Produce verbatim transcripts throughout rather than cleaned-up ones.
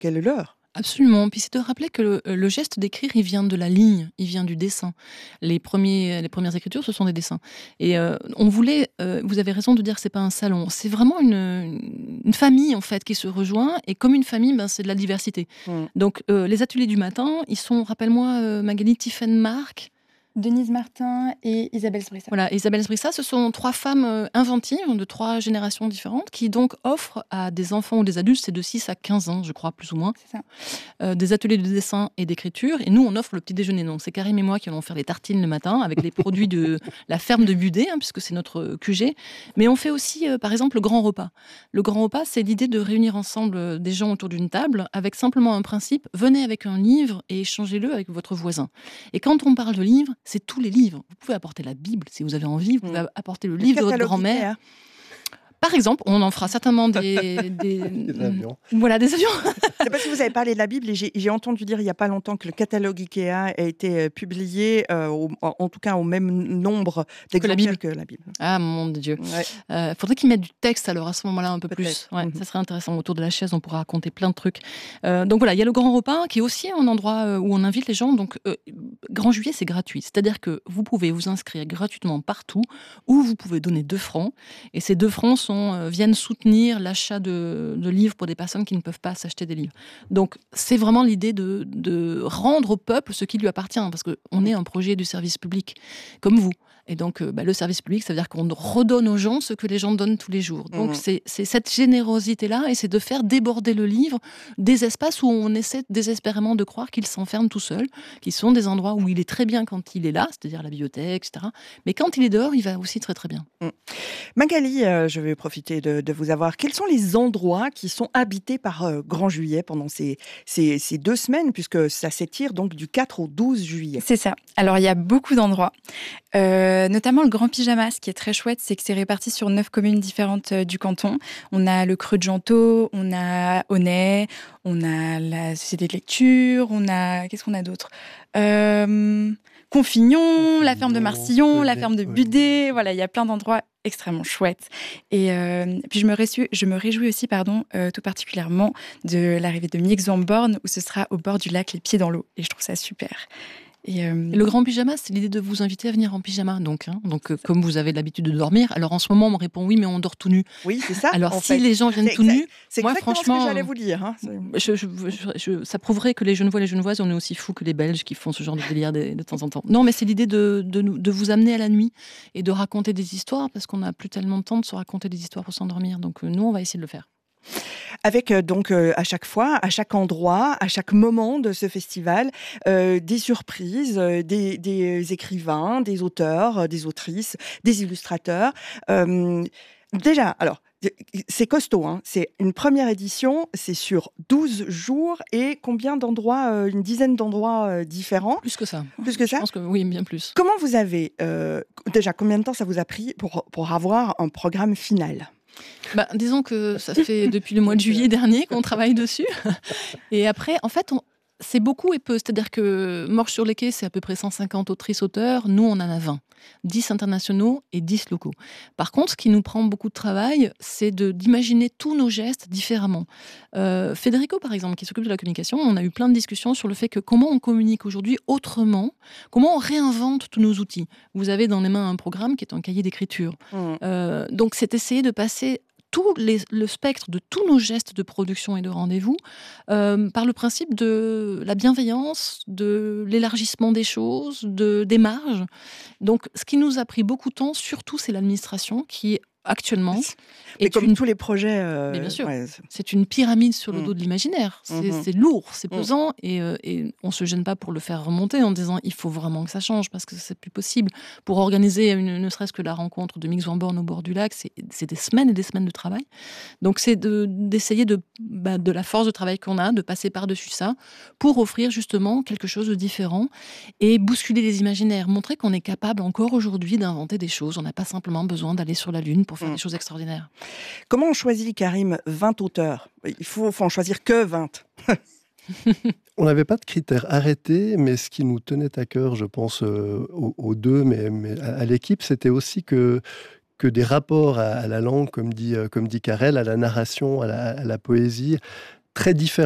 quelle est l'heure. Absolument. Puis c'est de rappeler que le, le geste d'écrire, il vient de la ligne, il vient du dessin. Les, premiers, les premières écritures, ce sont des dessins. Et euh, on voulait, euh, vous avez raison de dire que c'est pas un salon, c'est vraiment une, une famille en fait qui se rejoint. Et comme une famille, ben, c'est de la diversité. Mmh. Donc euh, les ateliers du matin, ils sont, rappelle-moi, euh, Magali, Tiffaine Marc, Denise Martin et Isabelle Sbrissa. Voilà, Isabelle Sbrissa, ce sont trois femmes euh, inventives de trois générations différentes qui donc offrent à des enfants ou des adultes, c'est de six à quinze ans, je crois, plus ou moins, c'est ça. Euh, des ateliers de dessin et d'écriture. Et nous, on offre le petit déjeuner. Donc, c'est Karim et moi qui allons faire les tartines le matin avec les produits de la ferme de Budé, hein, puisque c'est notre Q G. Mais on fait aussi, euh, par exemple, le grand repas. Le grand repas, c'est l'idée de réunir ensemble des gens autour d'une table avec simplement un principe. Venez avec un livre et échangez-le avec votre voisin. Et quand on parle de livres, c'est tous les livres. Vous pouvez apporter la Bible si vous avez envie, vous pouvez apporter le livre de votre grand-mère. Par exemple, on en fera certainement des... Des, des avions. Voilà, des avions. C'est parce que vous avez parlé de la Bible et j'ai, j'ai entendu dire il n'y a pas longtemps que le catalogue Ikea a été publié, euh, au, en tout cas au même nombre d'exemplaires que la Bible. Que la Bible. Ah mon Dieu. Il Ouais. euh, faudrait qu'ils mettent du texte alors à ce moment-là un peu Peut-être. plus. Ouais, Mm-hmm. Ça serait intéressant. Autour de la chaise, on pourra raconter plein de trucs. Euh, donc voilà, il y a le grand repas qui est aussi un endroit où on invite les gens. Donc euh, Grand Juillet, c'est gratuit. C'est-à-dire que vous pouvez vous inscrire gratuitement partout ou vous pouvez donner deux francs. Et ces deux francs sont, euh, viennent soutenir l'achat de, de livres pour des personnes qui ne peuvent pas s'acheter des livres. Donc, c'est vraiment l'idée de, de rendre au peuple ce qui lui appartient, parce qu'on est un projet du service public, comme vous. Et donc, euh, bah, le service public, ça veut dire qu'on redonne aux gens ce que les gens donnent tous les jours. Donc, mmh. c'est, c'est cette générosité-là, et c'est de faire déborder le livre des espaces où on essaie désespérément de croire qu'il s'enferme tout seul, qui sont des endroits où il est très bien quand il est là, c'est-à-dire la bibliothèque, et cetera. Mais quand il est dehors, il va aussi très très bien. Mmh. Magali, euh, je vais profiter de, de vous avoir. Quels sont les endroits qui sont habités par euh, Grand Juillet pendant ces, ces, ces deux semaines, puisque ça s'étire donc du quatre au douze juillet? C'est ça. Alors, il y a beaucoup d'endroits, euh, notamment le Grand Pyjama. Ce qui est très chouette, c'est que c'est réparti sur neuf communes différentes euh, du canton. On a le Creux de Gentot, on a Aunay, on a la Société de lecture, on a... Qu'est-ce qu'on a d'autre euh... Confignon, Confignon, la ferme de Marcillon, Belay, la ferme de Budé. Ouais. Voilà, il y a plein d'endroits extrêmement chouettes. Et euh, puis je me réjouis, je me réjouis aussi, pardon, euh, tout particulièrement de l'arrivée de Mix-en-Born, où ce sera au bord du lac, les pieds dans l'eau. Et je trouve ça super. Et euh... Le grand pyjama, c'est l'idée de vous inviter à venir en pyjama. Donc, hein, donc euh, comme vous avez l'habitude de dormir, alors en ce moment, on me répond oui, mais on dort tout nu. Oui, c'est ça. Alors, si fait. les gens viennent c'est tout exact, nus, c'est moi, exactement franchement, ce que j'allais vous dire. Hein. Je, je, je, je, ça prouverait que les Genevois et les Genevoises, on est aussi fous que les Belges qui font ce genre de délire de, de temps en temps. Non, mais c'est l'idée de, de, de vous amener à la nuit et de raconter des histoires, parce qu'on n'a plus tellement de temps de se raconter des histoires pour s'endormir. Donc, euh, nous, on va essayer de le faire. Avec euh, donc euh, à chaque fois, à chaque endroit, à chaque moment de ce festival, euh, des surprises, euh, des, des écrivains, des auteurs, euh, des autrices, des illustrateurs. Euh, déjà, alors, c'est costaud, hein. C'est une première édition, c'est sur douze jours et combien d'endroits, euh, une dizaine d'endroits euh, différents. Plus que ça. Plus que ça. Je pense que oui, bien plus. Comment vous avez, euh, déjà, combien de temps ça vous a pris pour, pour avoir un programme final ? Bah, disons que ça fait depuis le mois de juillet dernier qu'on travaille dessus. Et après, en fait, on, c'est beaucoup et peu. C'est-à-dire que Morche sur les quais, c'est à peu près cent cinquante autrices-auteurs. Nous, on en a vingt. dix internationaux et dix locaux. Par contre, ce qui nous prend beaucoup de travail, c'est de, d'imaginer tous nos gestes différemment. Euh, Federico, par exemple, qui s'occupe de la communication, on a eu plein de discussions sur le fait que comment on communique aujourd'hui autrement, comment on réinvente tous nos outils. Vous avez dans les mains un programme qui est un cahier d'écriture. Mmh. Euh, donc, c'est essayer de passer tout les, le spectre de tous nos gestes de production et de rendez-vous euh, par le principe de la bienveillance, de l'élargissement des choses, de, des marges. Donc, ce qui nous a pris beaucoup de temps, surtout, c'est l'administration qui est actuellement. Mais comme une... tous les projets. Euh... Mais bien sûr. Ouais. C'est une pyramide sur le mmh. dos de l'imaginaire. C'est, mmh. c'est lourd, c'est pesant, mmh. et, euh, et on ne se gêne pas pour le faire remonter en disant il faut vraiment que ça change parce que c'est plus possible. Pour organiser une, ne serait-ce que la rencontre de Mix-en-Born au bord du lac, c'est, c'est des semaines et des semaines de travail. Donc c'est de, d'essayer de, bah, de la force de travail qu'on a, de passer par-dessus ça pour offrir justement quelque chose de différent et bousculer les imaginaires, montrer qu'on est capable encore aujourd'hui d'inventer des choses. On n'a pas simplement besoin d'aller sur la Lune pour faire mmh. des choses extraordinaires. Comment on choisit, Karim, vingt auteurs ? Il faut, faut en choisir que vingt. On n'avait pas de critères arrêtés, mais ce qui nous tenait à cœur, je pense, euh, aux, aux deux, mais, mais à, à l'équipe, c'était aussi que, que des rapports à, à la langue, comme dit, euh, comme dit Karel, à la narration, à la, à la poésie, très différents,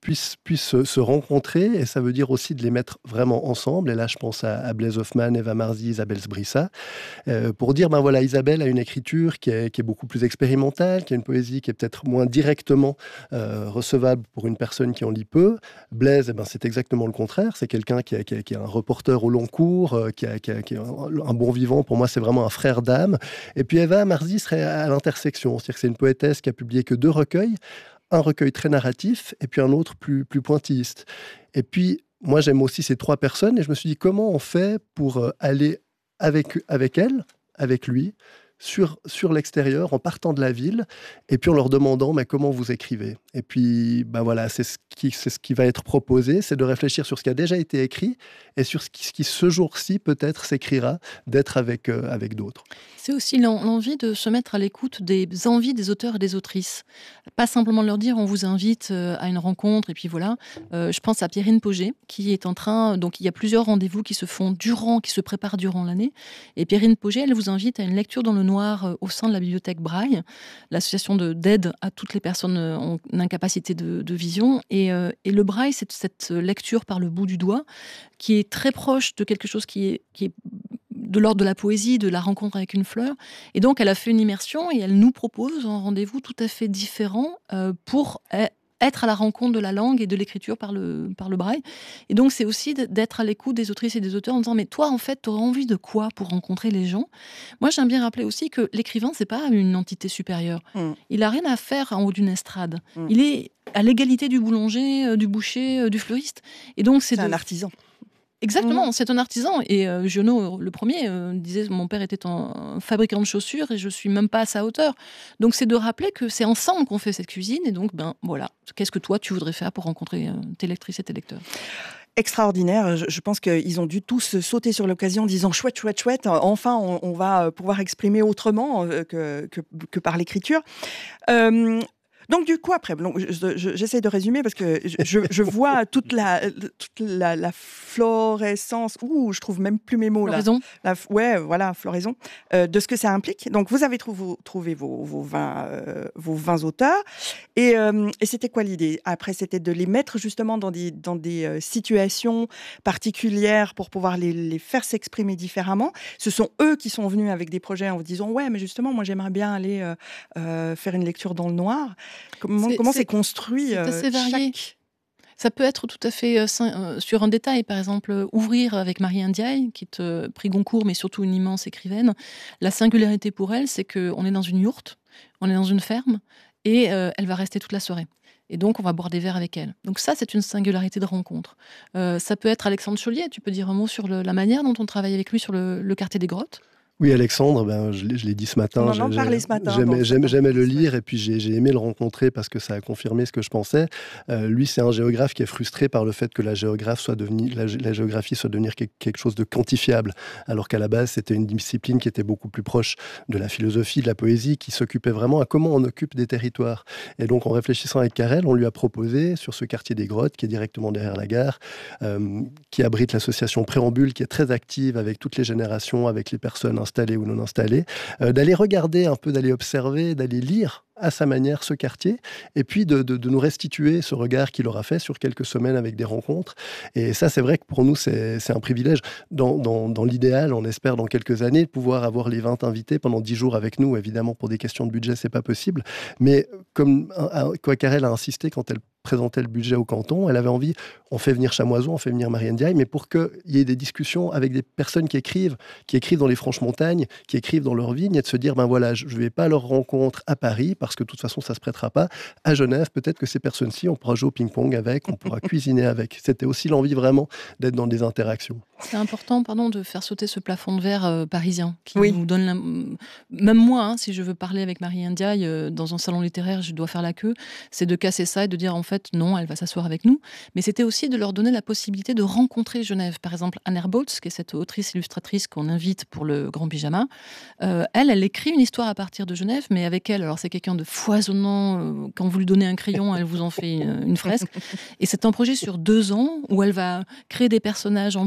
puissent, puissent se, se rencontrer, et ça veut dire aussi de les mettre vraiment ensemble. Et là, je pense à, à Blaise Hoffman, Eva Marzy, Isabelle Sbrissa, euh, pour dire, ben voilà, Isabelle a une écriture qui est, qui est beaucoup plus expérimentale, qui a une poésie qui est peut-être moins directement euh, recevable pour une personne qui en lit peu. Blaise, eh ben, c'est exactement le contraire. C'est quelqu'un qui, a, qui, a, qui est un reporter au long cours, euh, qui, a, qui, a, qui est un, un bon vivant. Pour moi, c'est vraiment un frère d'âme. Et puis Eva Marzy serait à l'intersection. C'est-à-dire que c'est une poétesse qui a publié que deux recueils, un recueil très narratif et puis un autre plus, plus pointilliste. Et puis, moi, j'aime aussi ces trois personnes et je me suis dit, comment on fait pour aller avec, avec elle, avec lui, sur, sur l'extérieur, en partant de la ville, et puis en leur demandant mais comment vous écrivez. Et puis, ben voilà, c'est ce qui, c'est ce qui va être proposé, c'est de réfléchir sur ce qui a déjà été écrit et sur ce qui, ce qui ce jour-ci, peut-être, s'écrira, d'être avec, euh, avec d'autres. C'est aussi l'envie de se mettre à l'écoute des envies des auteurs et des autrices. Pas simplement leur dire on vous invite à une rencontre et puis voilà. Euh, je pense à Pierrine Pauget qui est en train, donc il y a plusieurs rendez-vous qui se font durant, qui se préparent durant l'année. Et Pierrine Pauget, elle vous invite à une lecture dans le noir au sein de la bibliothèque Braille, l'association de, d'aide à toutes les personnes en incapacité de, de vision. Et, euh, et le Braille, c'est cette lecture par le bout du doigt qui est très proche de quelque chose qui est, qui est de l'ordre de la poésie, de la rencontre avec une fleur. Et donc, elle a fait une immersion et elle nous propose un rendez-vous tout à fait différent euh, pour être à la rencontre de la langue et de l'écriture par le, par le braille. Et donc, c'est aussi d'être à l'écoute des autrices et des auteurs en disant « Mais toi, en fait, tu aurais envie de quoi pour rencontrer les gens ?» Moi, j'aime bien rappeler aussi que l'écrivain, c'est pas une entité supérieure. Mm. Il n'a rien à faire en haut d'une estrade. Mm. Il est à l'égalité du boulanger, euh, du boucher, euh, du fleuriste. Et donc, c'est, c'est de... un artisan. Exactement, mmh. c'est un artisan. Et euh, Giono, le premier, euh, disait mon père était un fabricant de chaussures et je suis même pas à sa hauteur. Donc c'est de rappeler que c'est ensemble qu'on fait cette cuisine. Et donc, ben voilà, qu'est-ce que toi tu voudrais faire pour rencontrer euh, tes lectrices et tes lecteurs ? Extraordinaire. Je, je pense qu'ils ont dû tous sauter sur l'occasion en disant chouette, chouette, chouette. Enfin, on, on va pouvoir exprimer autrement que, que, que par l'écriture. Euh, Donc du coup après, donc, je, je, j'essaie de résumer parce que je, je vois toute la toute la, la florescence. Ouh, je trouve même plus mes mots floraison. là. La, ouais, voilà, floraison euh, de ce que ça implique. Donc vous avez trouvé, trouvé vos vos vingt euh, vos vingt auteurs et, euh, et c'était quoi l'idée? Après, c'était de les mettre justement dans des dans des euh, situations particulières pour pouvoir les les faire s'exprimer différemment. Ce sont eux qui sont venus avec des projets en vous disant ouais, mais justement moi j'aimerais bien aller euh, euh, faire une lecture dans le noir. Comment c'est, comment c'est, c'est construit C'est assez euh, varié. Chaque... Ça peut être tout à fait euh, sur un détail, par exemple, euh, ouvrir avec Marie Ndiaye, qui est euh, prix Goncourt, mais surtout une immense écrivaine. La singularité pour elle, c'est qu'on est dans une yourte, on est dans une ferme, et euh, elle va rester toute la soirée. Et donc, on va boire des verres avec elle. Donc ça, c'est une singularité de rencontre. Euh, ça peut être Alexandre Chaulier. Tu peux dire un mot sur le, la manière dont on travaille avec lui sur le, le quartier des grottes ? Oui, Alexandre, ben, je, l'ai, je l'ai dit ce matin. On en j'ai, parlait ce matin. J'aimais, j'aimais, j'aimais le lire et puis j'ai, j'ai aimé le rencontrer parce que ça a confirmé ce que je pensais. Euh, lui, c'est un géographe qui est frustré par le fait que la, géographe soit devenue, la, la géographie soit devenir quelque chose de quantifiable, alors qu'à la base, c'était une discipline qui était beaucoup plus proche de la philosophie, de la poésie, qui s'occupait vraiment à comment on occupe des territoires. Et donc, en réfléchissant avec Carrel, on lui a proposé, sur ce quartier des grottes, qui est directement derrière la gare, euh, qui abrite l'association Préambule, qui est très active avec toutes les générations, avec les personnes installées ou non installées, Euh, d'aller regarder un peu, d'aller observer, d'aller lire à sa manière ce quartier, et puis de, de, de nous restituer ce regard qu'il aura fait sur quelques semaines avec des rencontres. Et ça, c'est vrai que pour nous, c'est, c'est un privilège. Dans, dans, dans l'idéal, on espère dans quelques années pouvoir avoir les vingt invités pendant dix jours avec nous. Évidemment, pour des questions de budget, c'est pas possible. Mais comme Coacarel a insisté quand elle présentait le budget au canton, elle avait envie, on fait venir Chamoiseau, on fait venir Marie Ndiaye, mais pour qu'il y ait des discussions avec des personnes qui écrivent, qui écrivent dans les Franches-Montagnes, qui écrivent dans leur vigne, et de se dire, ben voilà, je ne vais pas à leur rencontre à Paris, parce que de toute façon, ça ne se prêtera pas. À Genève, peut-être que ces personnes-ci, on pourra jouer au ping-pong avec, on pourra cuisiner avec. C'était aussi l'envie vraiment d'être dans des interactions. C'est important, pardon, de faire sauter ce plafond de verre euh, parisien, qui oui. nous donne... La... Même moi, hein, si je veux parler avec Marie Ndiaye, euh, dans un salon littéraire, je dois faire la queue, c'est de casser ça et de dire, en fait, non, elle va s'asseoir avec nous. Mais c'était aussi de leur donner la possibilité de rencontrer Genève. Par exemple, Anne Herbolz, qui est cette autrice illustratrice qu'on invite pour le Grand Pyjama, euh, elle, elle écrit une histoire à partir de Genève, mais avec elle, alors c'est quelqu'un de foisonnant, euh, quand vous lui donnez un crayon, elle vous en fait une, une fresque. Et c'est un projet sur deux ans, où elle va créer des personnages en bois qui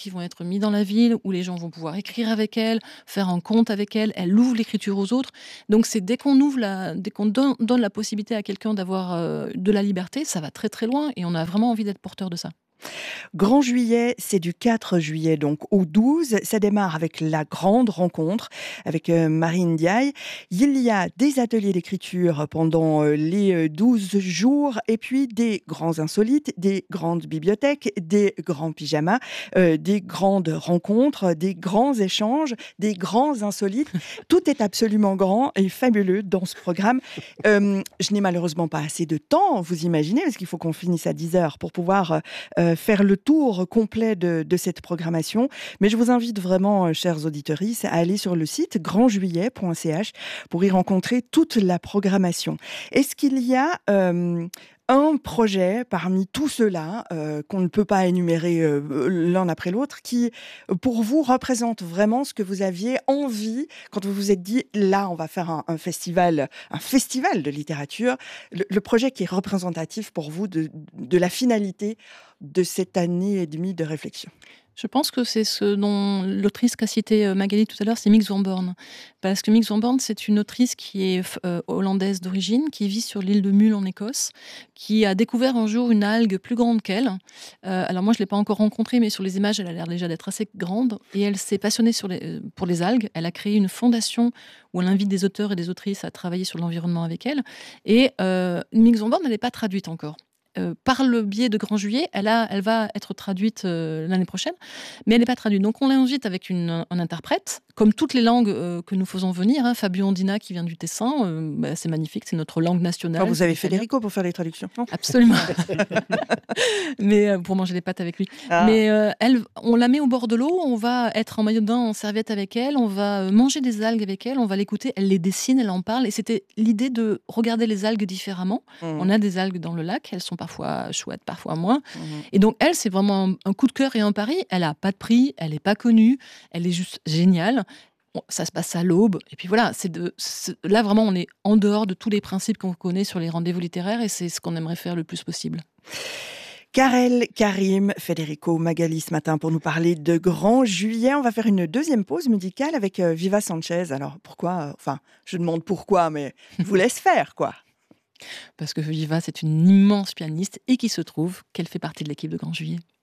qui vont être mis dans la ville, où les gens vont pouvoir écrire avec elle, faire un compte avec elle. Elle ouvre l'écriture aux autres. Donc c'est dès qu'on ouvre la, dès qu'on donne, donne la possibilité à quelqu'un d'avoir euh, de la liberté, ça va très très loin et on a vraiment envie d'être porteur de ça. Grand Juillet, c'est du quatre juillet donc au douze. Ça démarre avec la grande rencontre avec euh, Marine Ndiaye. Il y a des ateliers d'écriture pendant euh, les douze jours et puis des grands insolites, des grandes bibliothèques, des grands pyjamas, euh, des grandes rencontres, des grands échanges, des grands insolites. Tout est absolument grand et fabuleux dans ce programme. Euh, je n'ai malheureusement pas assez de temps, vous imaginez, parce qu'il faut qu'on finisse à dix heures pour pouvoir euh, faire le tour complet de, de cette programmation. Mais je vous invite vraiment, euh, chers auditeurs, à aller sur le site grand juillet point c h pour y rencontrer toute la programmation. Est-ce qu'il y a euh, un projet parmi tout cela euh, qu'on ne peut pas énumérer euh, l'un après l'autre qui, pour vous, représente vraiment ce que vous aviez envie quand vous vous êtes dit là, on va faire un, un festival, un festival de littérature, le, le projet qui est représentatif pour vous de, de la finalité de cette année et demie de réflexion? Je pense que c'est ce dont l'autrice qu'a cité Magali tout à l'heure, c'est Mix van Born. Parce que Mix van Born, c'est une autrice qui est euh, hollandaise d'origine, qui vit sur l'île de Mull en Écosse, qui a découvert un jour une algue plus grande qu'elle. Euh, alors moi, je ne l'ai pas encore rencontrée, mais sur les images, elle a l'air déjà d'être assez grande. Et elle s'est passionnée sur les, pour les algues. Elle a créé une fondation où elle invite des auteurs et des autrices à travailler sur l'environnement avec elle. Et euh, Mix van Born, elle n'est pas traduite encore. Euh, par le biais de Grand Juillet, elle, a, elle va être traduite euh, l'année prochaine, mais elle n'est pas traduite. Donc on l'invite avec une, un interprète, comme toutes les langues euh, que nous faisons venir. Hein. Fabio Ondina qui vient du Tessin, euh, bah, c'est magnifique, c'est notre langue nationale. Oh, vous avez Federico pour faire les traductions, non? Absolument. Mais euh, pour manger les pâtes avec lui. Ah. Mais euh, elle, on la met au bord de l'eau, on va être en maillot de bain, en serviette avec elle, on va manger des algues avec elle, on va l'écouter, elle les dessine, elle en parle. Et c'était l'idée de regarder les algues différemment. Mmh. On a des algues dans le lac, elles sont parfois chouettes, parfois moins. Mmh. Et donc elle, c'est vraiment un coup de cœur et un pari. Elle n'a pas de prix, elle n'est pas connue, elle est juste géniale. Ça se passe à l'aube. Et puis voilà, c'est de, c'est, là vraiment, on est en dehors de tous les principes qu'on connaît sur les rendez-vous littéraires et c'est ce qu'on aimerait faire le plus possible. Karel, Karim, Federico, Magali ce matin pour nous parler de Grand Juillet. On va faire une deuxième pause musicale avec euh, Viva Sanchez. Alors pourquoi euh, Enfin, je demande pourquoi, mais je vous laisse faire, quoi. Parce que Viva, c'est une immense pianiste et qu'il se trouve qu'elle fait partie de l'équipe de Grand Juillet.